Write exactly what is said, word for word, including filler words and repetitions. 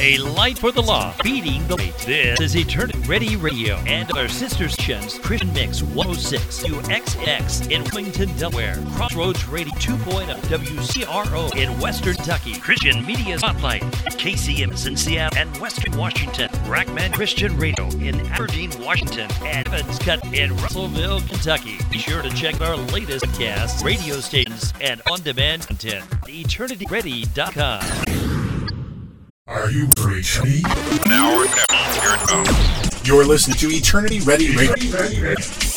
A light for the law, beating the weight. This is Eternity Ready Radio and our sister stations, Christian Mix one oh six U X X in Wilmington, Delaware, Crossroads Radio two point oh, W C R O in Western Kentucky, Christian Media Spotlight, K C M in Seattle and Western Washington, Rackman Christian Radio in Aberdeen, Washington, and Evans Cut in Russellville, Kentucky. Be sure to check our latest podcasts, radio stations, and on-demand content at eternity ready dot com. Are you ready? Now or never. Here it comes. You're listening to Eternity Ready Radio.